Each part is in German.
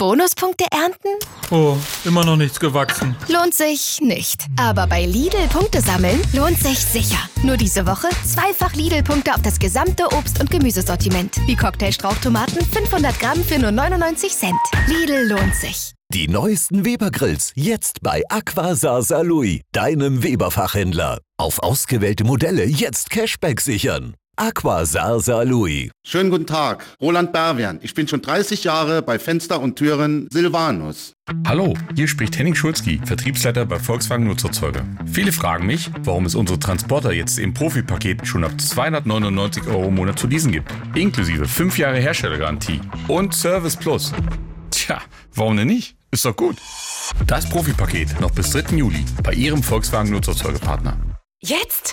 Bonuspunkte ernten? Oh, immer noch nichts gewachsen. Lohnt sich nicht. Aber bei Lidl Punkte sammeln lohnt sich sicher. Nur diese Woche 2-fach Lidl-Punkte auf das gesamte Obst- und Gemüsesortiment. Wie Cocktailstrauchtomaten 500 Gramm für nur 99 Cent. Lidl lohnt sich. Die neuesten Weber-Grills jetzt bei Aqua Sasa Louis, deinem Weber-Fachhändler. Auf ausgewählte Modelle jetzt Cashback sichern. Aqua Sasa Louis. Schönen guten Tag, Roland Berwian. Ich bin schon 30 Jahre bei Fenster und Türen Silvanus. Hallo, hier spricht Henning Schulzki, Vertriebsleiter bei Volkswagen Nutzerzeuger. Viele fragen mich, warum es unsere Transporter jetzt im Profipaket schon ab 299 € im Monat zu leasen gibt. Inklusive 5 Jahre Herstellergarantie und Service Plus. Tja, warum denn nicht? Ist doch gut. Das Profipaket noch bis 3. Juli bei Ihrem Volkswagen Nutzerzeugerpartner. Jetzt?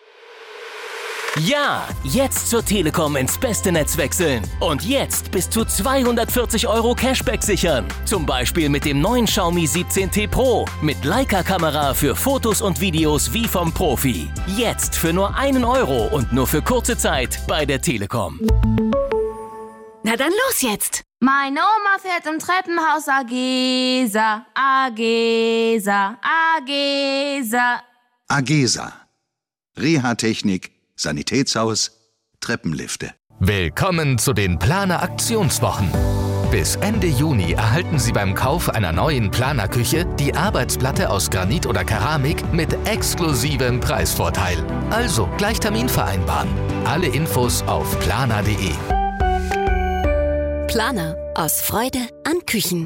Ja, jetzt zur Telekom ins beste Netz wechseln. Und jetzt bis zu 240 € Cashback sichern. Zum Beispiel mit dem neuen Xiaomi 17T Pro. Mit Leica-Kamera für Fotos und Videos wie vom Profi. Jetzt für nur 1 € und nur für kurze Zeit bei der Telekom. Na dann los jetzt. Meine Oma fährt im Treppenhaus Agesa, Agesa, Agesa. Agesa. Reha-Technik, Sanitätshaus, Treppenlifte. Willkommen zu den Planer Aktionswochen. Bis Ende Juni erhalten Sie beim Kauf einer neuen Planer-Küche die Arbeitsplatte aus Granit oder Keramik mit exklusivem Preisvorteil. Also gleich Termin vereinbaren. Alle Infos auf planer.de. Planer. Aus Freude an Küchen.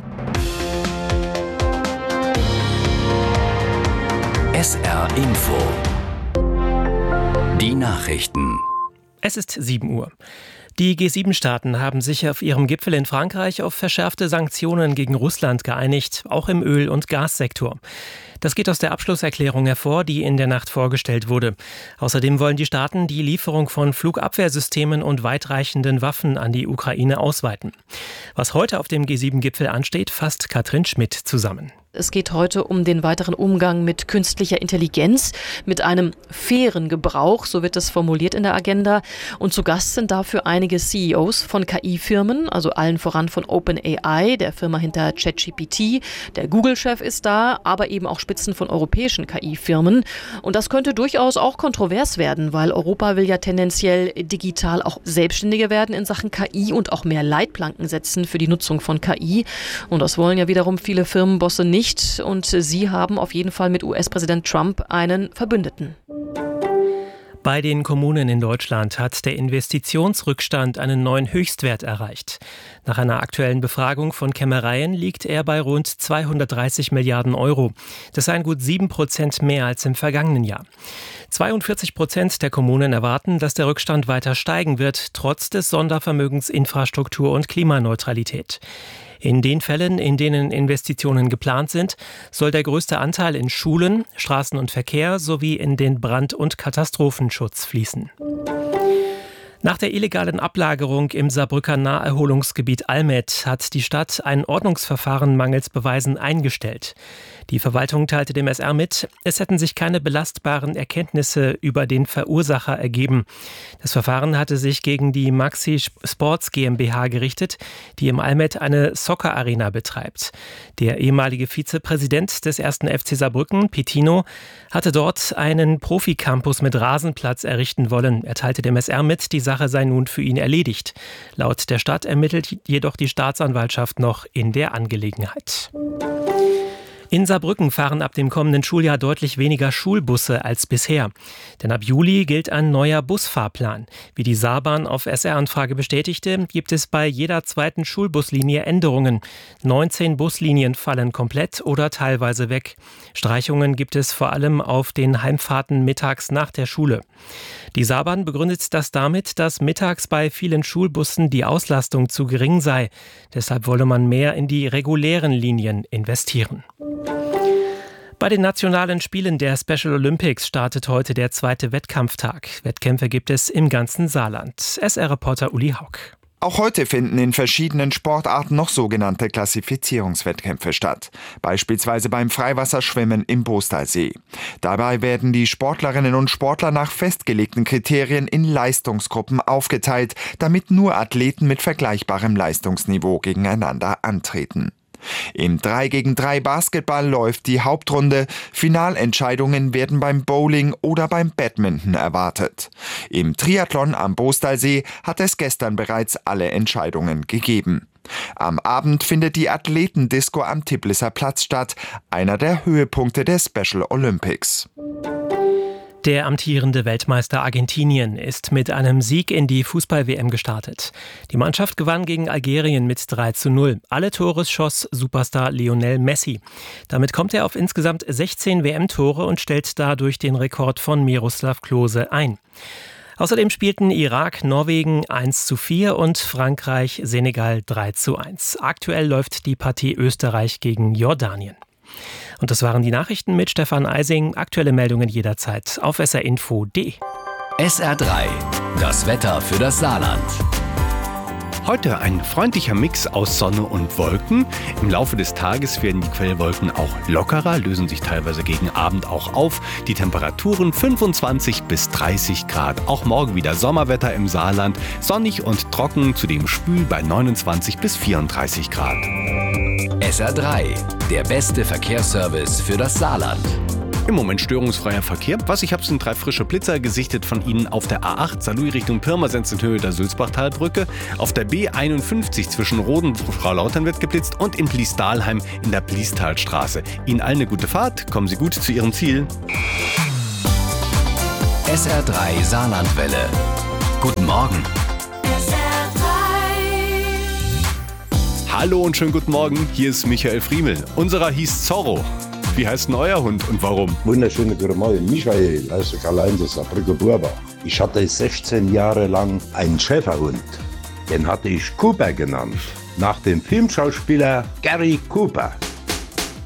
SR Info. Die Nachrichten. Es ist 7 Uhr. Die G7-Staaten haben sich auf ihrem Gipfel in Frankreich auf verschärfte Sanktionen gegen Russland geeinigt, auch im Öl- und Gassektor. Das geht aus der Abschlusserklärung hervor, die in der Nacht vorgestellt wurde. Außerdem wollen die Staaten die Lieferung von Flugabwehrsystemen und weitreichenden Waffen an die Ukraine ausweiten. Was heute auf dem G7-Gipfel ansteht, fasst Katrin Schmidt zusammen. Es geht heute um den weiteren Umgang mit künstlicher Intelligenz, mit einem fairen Gebrauch, so wird es formuliert in der Agenda. Und zu Gast sind dafür einige CEOs von KI-Firmen, also allen voran von OpenAI, der Firma hinter ChatGPT. Der Google-Chef ist da, aber eben auch Spitzen von europäischen KI-Firmen. Und das könnte durchaus auch kontrovers werden, weil Europa will ja tendenziell digital auch selbstständiger werden in Sachen KI und auch mehr Leitplanken setzen für die Nutzung von KI. Und das wollen ja wiederum viele Firmenbosse nicht. Und sie haben auf jeden Fall mit US-Präsident Trump einen Verbündeten. Bei den Kommunen in Deutschland hat der Investitionsrückstand einen neuen Höchstwert erreicht. Nach einer aktuellen Befragung von Kämmereien liegt er bei rund 230 Milliarden €. Das seien gut 7% mehr als im vergangenen Jahr. 42% der Kommunen erwarten, dass der Rückstand weiter steigen wird, trotz des Sondervermögens Infrastruktur und Klimaneutralität. In den Fällen, in denen Investitionen geplant sind, soll der größte Anteil in Schulen, Straßen und Verkehr sowie in den Brand- und Katastrophenschutz fließen. Nach der illegalen Ablagerung im Saarbrücker Naherholungsgebiet Almet hat die Stadt ein Ordnungsverfahren mangels Beweisen eingestellt. Die Verwaltung teilte dem SR mit, es hätten sich keine belastbaren Erkenntnisse über den Verursacher ergeben. Das Verfahren hatte sich gegen die Maxi Sports GmbH gerichtet, die im Almet eine Soccer-Arena betreibt. Der ehemalige Vizepräsident des 1. FC Saarbrücken, Pitino, hatte dort einen Profi-Campus mit Rasenplatz errichten wollen. Er teilte dem SR mit, die Sache sei nun für ihn erledigt. Laut der Stadt ermittelt jedoch die Staatsanwaltschaft noch in der Angelegenheit. In Saarbrücken fahren ab dem kommenden Schuljahr deutlich weniger Schulbusse als bisher. Denn ab Juli gilt ein neuer Busfahrplan. Wie die Saarbahn auf SR-Anfrage bestätigte, gibt es bei jeder zweiten Schulbuslinie Änderungen. 19 Buslinien fallen komplett oder teilweise weg. Streichungen gibt es vor allem auf den Heimfahrten mittags nach der Schule. Die Saarbahn begründet das damit, dass mittags bei vielen Schulbussen die Auslastung zu gering sei. Deshalb wolle man mehr in die regulären Linien investieren. Bei den nationalen Spielen der Special Olympics startet heute der zweite Wettkampftag. Wettkämpfe gibt es im ganzen Saarland. SR-Reporter Uli Haug. Auch heute finden in verschiedenen Sportarten noch sogenannte Klassifizierungswettkämpfe statt. Beispielsweise beim Freiwasserschwimmen im Boostalsee. Dabei werden die Sportlerinnen und Sportler nach festgelegten Kriterien in Leistungsgruppen aufgeteilt, damit nur Athleten mit vergleichbarem Leistungsniveau gegeneinander antreten. Im 3-gegen-3 Basketball läuft die Hauptrunde. Finalentscheidungen werden beim Bowling oder beim Badminton erwartet. Im Triathlon am Boostalsee hat es gestern bereits alle Entscheidungen gegeben. Am Abend findet die Athletendisco am Tiblisser Platz statt, einer der Höhepunkte der Special Olympics. Der amtierende Weltmeister Argentinien ist mit einem Sieg in die Fußball-WM gestartet. Die Mannschaft gewann gegen Algerien mit 3:0. Alle Tore schoss Superstar Lionel Messi. Damit kommt er auf insgesamt 16 WM-Tore und stellt dadurch den Rekord von Miroslav Klose ein. Außerdem spielten Irak, Norwegen 1:4 und Frankreich, Senegal 3:1. Aktuell läuft die Partie Österreich gegen Jordanien. Und das waren die Nachrichten mit Stefan Eising. Aktuelle Meldungen jederzeit auf srinfo.de. SR3, das Wetter für das Saarland. Heute ein freundlicher Mix aus Sonne und Wolken. Im Laufe des Tages werden die Quellwolken auch lockerer, lösen sich teilweise gegen Abend auch auf. Die Temperaturen 25 bis 30 Grad. Auch morgen wieder Sommerwetter im Saarland. Sonnig und trocken, zudem schwül bei 29 bis 34 Grad. SR3, der beste Verkehrsservice für das Saarland. Im Moment störungsfreier Verkehr. Ich habe, sind 3 frische Blitzer gesichtet von Ihnen auf der A8 Saarlouis Richtung Pirmasens in Höhe der Sulzbachtalbrücke. Auf der B51 zwischen Roden und Frau-Lautern wird geblitzt und in Bliesdahlheim in der Bliestalstraße. Ihnen allen eine gute Fahrt, kommen Sie gut zu Ihrem Ziel. SR3 Saarlandwelle. Guten Morgen. Hallo und schönen guten Morgen, hier ist Michael Friemel. Unserer hieß Zorro. Wie heißt denn euer Hund und warum? Wunderschöne guten Morgen, Michael aus der Karl-Heinz Saarbrücker Burbach. Ich hatte 16 Jahre lang einen Schäferhund. Den hatte ich Cooper genannt, nach dem Filmschauspieler Gary Cooper.